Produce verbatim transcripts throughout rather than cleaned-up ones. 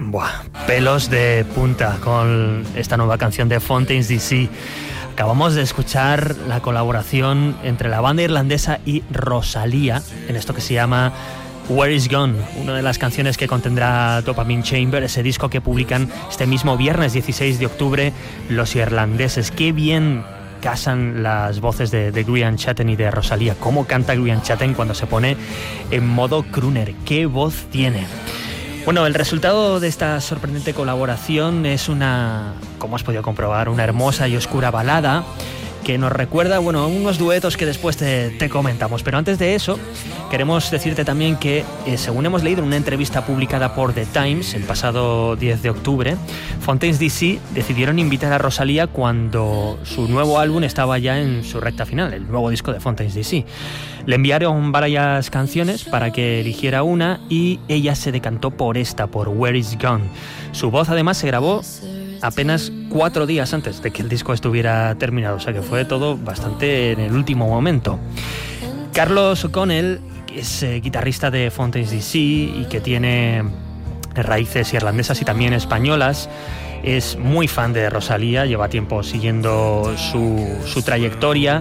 Buah, pelos de punta con esta nueva canción de Fontaines D C. Acabamos de escuchar la colaboración entre la banda irlandesa y Rosalía en esto que se llama Where Is Gone, una de las canciones que contendrá Dopamine Chamber, ese disco que publican este mismo viernes dieciséis de octubre los irlandeses. Qué bien casan las voces de, de Grian Chatten y de Rosalía. Cómo canta Grian Chatten cuando se pone en modo crooner. Qué voz tiene. Bueno, el resultado de esta sorprendente colaboración es una, como has podido comprobar, una hermosa y oscura balada que nos recuerda, bueno, unos duetos que después te, te comentamos. Pero antes de eso, queremos decirte también que, eh, según hemos leído en una entrevista publicada por The Times el pasado diez de octubre, Fontaines D C decidieron invitar a Rosalía cuando su nuevo álbum estaba ya en su recta final, el nuevo disco de Fontaines D C. Le enviaron varias canciones para que eligiera una y ella se decantó por esta, por Where Is Gone. Su voz además se grabó apenas cuatro días antes de que el disco estuviera terminado, o sea que fue todo bastante en el último momento. Carlos O'Connell, que es eh, guitarrista de Fontaines D C y que tiene raíces irlandesas y también españolas, es muy fan de Rosalía, lleva tiempo siguiendo su, su trayectoria.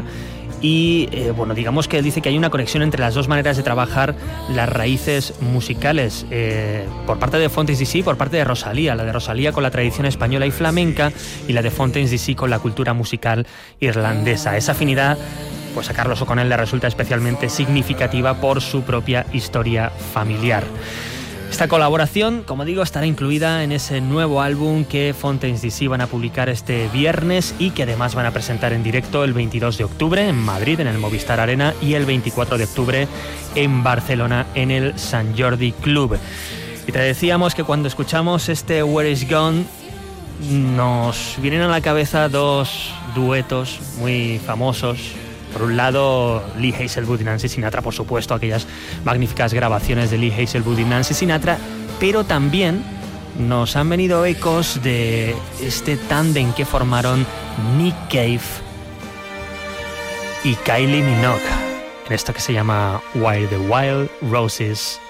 Y eh, bueno, digamos que él dice que hay una conexión entre las dos maneras de trabajar las raíces musicales, eh, por parte de Fontaines D C y por parte de Rosalía. La de Rosalía con la tradición española y flamenca y la de Fontaines D C con la cultura musical irlandesa. Esa afinidad, pues a Carlos O'Connell le resulta especialmente significativa por su propia historia familiar. Esta colaboración, como digo, estará incluida en ese nuevo álbum que Fontaines D C van a publicar este viernes y que además van a presentar en directo el veintidós de octubre en Madrid, en el Movistar Arena, y el veinticuatro de octubre en Barcelona, en el Sant Jordi Club. Y te decíamos que cuando escuchamos este Where Is Gone, nos vienen a la cabeza dos duetos muy famosos. Por un lado, Lee Hazelwood y Nancy Sinatra, por supuesto, aquellas magníficas grabaciones de Lee Hazelwood y Nancy Sinatra, pero también nos han venido ecos de este tándem que formaron Nick Cave y Kylie Minogue en esto que se llama While the Wild Roses